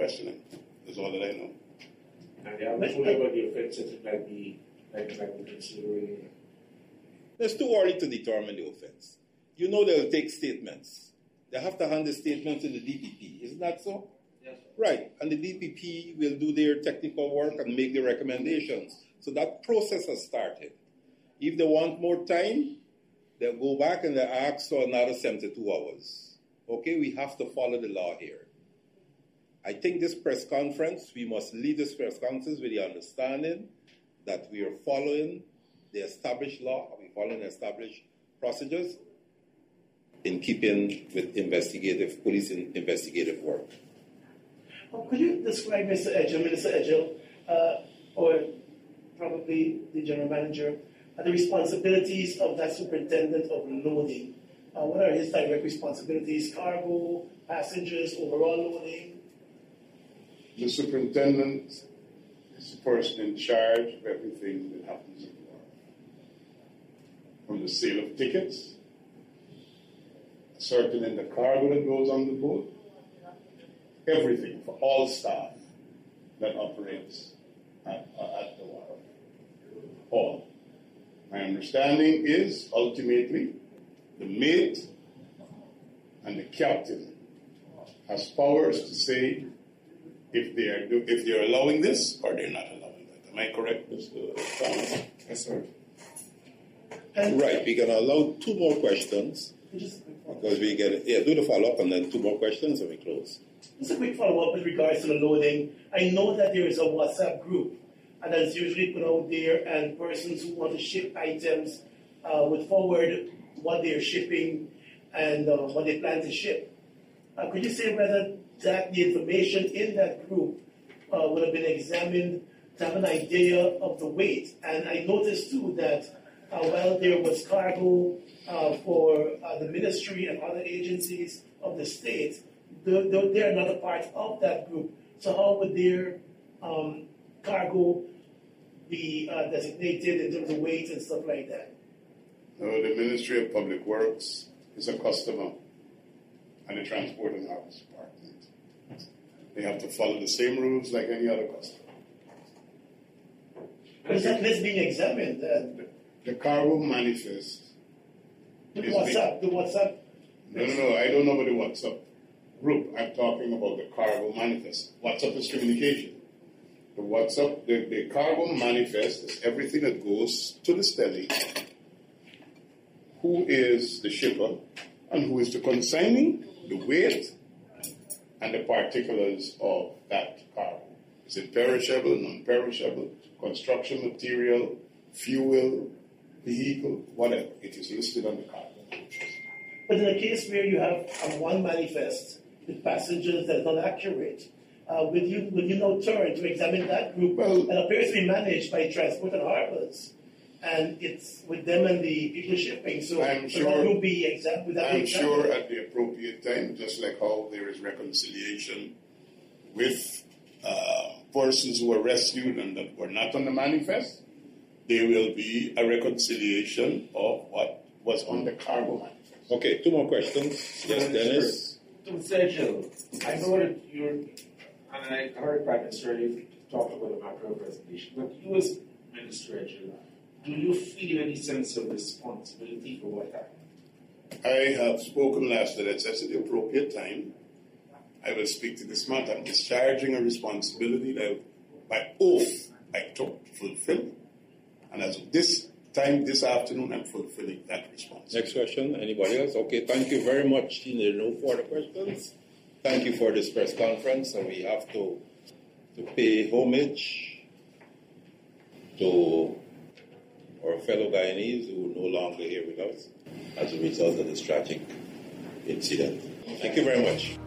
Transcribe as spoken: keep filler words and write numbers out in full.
questioning. That's all that I know. And they haven't told about the offenses it might be, like it might be considering. It's too early to determine the offense. You know they'll take statements. They have to hand the statement to the D P P. Isn't that so? Yes. Right. And the D P P will do their technical work and make the recommendations. So that process has started. If they want more time, they'll go back and they'll ask for another seventy-two hours. Okay, we have to follow the law here. I think this press conference, we must lead this press conference with the understanding that we are following the established law, we're following the established procedures in keeping with investigative, police investigative work. Well, could you describe, Mister Edgell, Minister Edgell, uh, or probably the general manager, uh, the responsibilities of that superintendent of loading? Uh, what are his direct responsibilities? Cargo, passengers, overall loading? The superintendent is the person in charge of everything that happens in the world. From the sale of tickets, circulating the cargo that goes on the boat, everything for all staff that operates at, uh, at the wharf. All. My understanding is ultimately the mate and the captain has powers to say if they are do, if they are allowing this or they're not allowing that. Am I correct, Mister Thomas? Yes, sir. And Right, we're going to allow two more questions just a quick follow-up. because we get, yeah, do the follow-up and then two more questions and we close. Just a quick follow-up with regards to the loading. I know that there is a WhatsApp group, and that's usually put out there, and persons who want to ship items uh, would forward what they're shipping and uh, what they plan to ship. Uh, could you say whether that the information in that group uh, would have been examined to have an idea of the weight? And I noticed too that uh, while there was cargo uh, for uh, the ministry and other agencies of the state, they're, they're not a part of that group. So how would their um, cargo be uh, designated in terms of weight and stuff like that? No, the Ministry of Public Works is a customer and the Transport and Harvest Department. They have to follow the same rules like any other customer. Is that list being examined? Uh, The cargo manifest. the is WhatsApp, the WhatsApp. No, no, no. I don't know about the WhatsApp group. I'm talking about the cargo manifest. WhatsApp is communication. The WhatsApp, the, the cargo manifest is everything that goes to the Steli. Who is the shipper and who is the consignee, the weight, and the particulars of that cargo. Is it perishable, non-perishable, construction material, fuel, vehicle, whatever. It is listed on the cargo. But in a case where you have um, one manifest with passengers that is not accurate, uh, will you will you now turn to examine that group Well- that appears to be managed by Transport and Harbors, and it's with them and the people shipping? So I'm will sure- that group be examined? Would that be I'm examined? sure at the appropriate time, just like how there is reconciliation with uh, persons who were rescued and that were not on the manifest, there will be a reconciliation of what was on the cargo manifest. Okay, two more questions. Yes, Dennis? To Mister Edgell, I know that you're, and I heard Prime Minister earlier talk about the matter of resignation, but you as Minister Edgell, do you feel any sense of responsibility for what happened? I have spoken last night. It's at the appropriate time. I will speak to this matter. I'm discharging a responsibility that by oath I took to fulfill. And as of this time, this afternoon, I'm fulfilling that responsibility. Next question. Anybody else? Okay, thank you very much. There are no further questions. Thank you for this press conference, and we have to, to pay homage to our fellow Guyanese who are no longer here with us as a result of this tragic incident. Thank you very much.